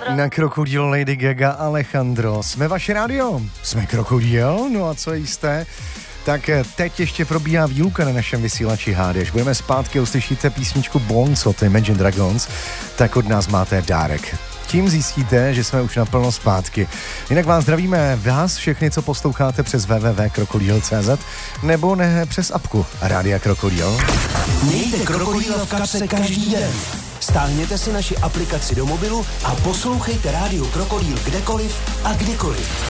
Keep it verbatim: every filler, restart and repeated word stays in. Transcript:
Na Krokodil Lady Gaga Alejandro. Jsme vaše rádio? Jsme Krokodil? No a co jste? Tak teď ještě probíhá výluka na našem vysílači H D. Až budeme zpátky a uslyšíte písničku Bones od Imagine Dragons, tak od nás máte dárek. Tím zjistíte, že jsme už naplno zpátky. Jinak vás zdravíme vás všechny, co posloucháte přes w w w tečka krokodil tečka c z nebo ne přes apku Rádia Krokodil. Mějte Krokodýla v kapse každý den. Stáhněte si naši aplikaci do mobilu a poslouchejte Rádio Krokodýl kdekoliv a kdykoliv.